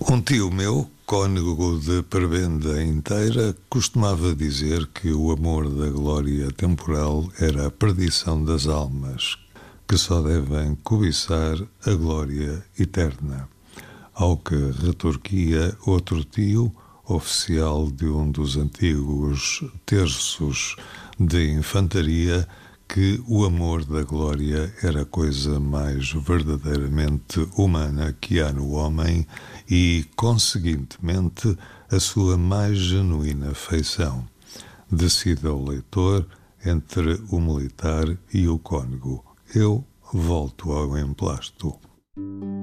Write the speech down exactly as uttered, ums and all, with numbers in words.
Um tio meu, cônego de prebenda inteira, costumava dizer que o amor da glória temporal era a perdição das almas, que só devem cobiçar a glória eterna. Ao que retorquia outro tio, oficial de um dos antigos terços de infantaria, que o amor da glória era a coisa mais verdadeiramente humana que há no homem e, conseguintemente, a sua mais genuína feição. Decida o leitor entre o militar e o cônego. Eu volto ao emplasto.